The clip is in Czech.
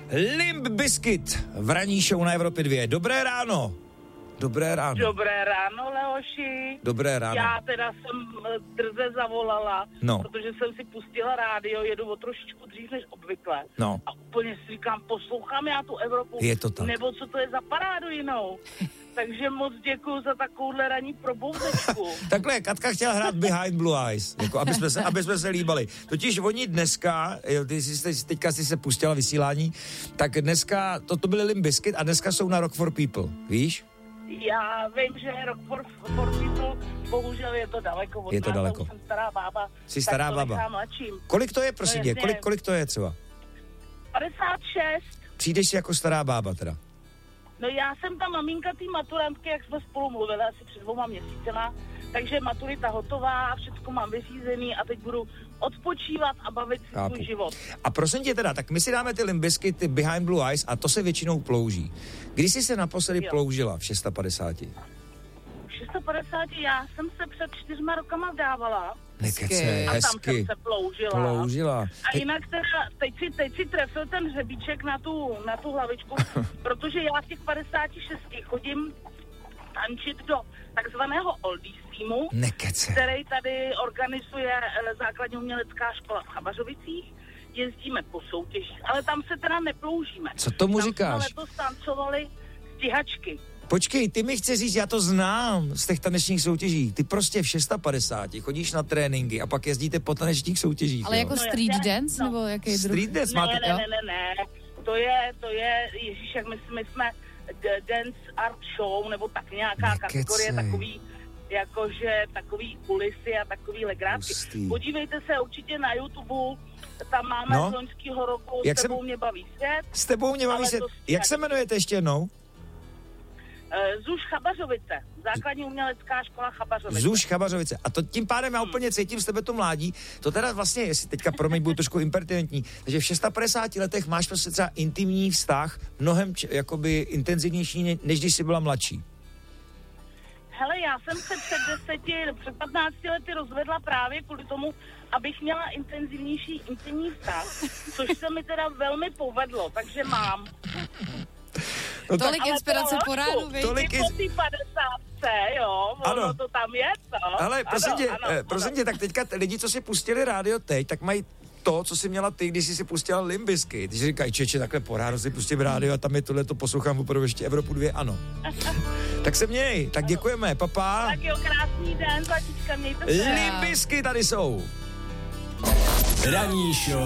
Limp Bizkit v ranní show na Evropě 2. Dobré ráno. Dobré ráno. Dobré ráno, Leoši. Dobré ráno. Já teda jsem drze zavolala, protože jsem si pustila rádio, jedu o trošičku dřív než obvykle. No. A úplně si říkám, poslouchám já tu Evropu. Je to tak. Nebo co to je za parádu jinou. Takže moc děkuju za takovouhle ranní probouzečku. Takhle, Katka chtěla hrát Behind Blue Eyes, jako aby jsme se líbali. Totiž oni dneska, teďka si se pustila vysílání, tak dneska, to byly Limp Bizkit a dneska jsou na Rock for People, víš? Já vím, že Rock for People, bohužel je to daleko od je to nás, daleko. Jsem stará bába. Jsi stará bába. Kolik to je, prosím tě? Kolik to je třeba? 56. Přijdeš si jako stará bába teda? No já jsem ta maminka té maturantky, jak jsme spolu mluvili asi před 2 měsícema, takže maturita hotová, všechno mám vyřízený a teď budu odpočívat a bavit si svůj život. A prosím tě teda, tak my si dáme ty Limp Bizkit, ty Behind Blue Eyes a to se většinou plouží. Kdy jsi se naposledy ploužila v 650? V 650 já jsem se před 4 rokama vdávala. Nekece, a hezky. tam jsem se ploužila. A jinak teda, teď si trefil ten hřebíček na tu hlavičku, protože já v těch 56 chodím tančit do takzvaného oldies týmu, který tady organizuje základní umělecká škola v Chabařovicích. Jezdíme po soutěžích, ale tam se teda neploužíme. Co tomu říkáš? Tam jsme letos tancovali stíhačky. Počkej, ty mi chci říct, já to znám z těch tanečních soutěží. Ty prostě v 650 chodíš na tréninky a pak jezdíte po tanečních soutěžích. Ale jako street dance, nebo jaký druh? Street dance máte? Ne. To je, ježíš, jak my jsme dance art show, nebo tak nějaká kategorie, takový, jakože takový kulisy a takový legrátky. Podívejte se určitě na YouTube, tam máme z loňského roku S tebou mě baví svět. S tebou mě baví svět. Jak se jmenujete ještě jednou? ZUŠ Chabařovice, základní umělecká škola Chabařovice. ZUŠ Chabařovice. A to tím pádem já úplně cítím z tebe to mládí. To teda vlastně, jestli teďka promiň, budu trošku impertinentní, takže v 650 letech máš prostě třeba intimní vztah, mnohem jakoby intenzivnější, než když jsi byla mladší. Hele, já jsem se před 15 lety rozvedla právě kvůli tomu, abych měla intenzivnější intimní vztah, což se mi teda velmi povedlo, takže mám. No tolik inspirace po ránu, víš? Tolik po té 50, jo, ono to tam je, to. Ale prosím tě, tak teďka lidi, co si pustili rádio teď, tak mají to, co jsi měla ty, když jsi si pustila Limp Bizkit. Když říkají, čeče, takhle po ráno si pustím rádio a tam je tohleto, poslouchám opravdu ještě Evropu 2, ano. Tak se měj, tak děkujeme, papa. Tak jo, krásný den, Zlatička, mějte se. Limp Bizkit tady jsou. Ranní show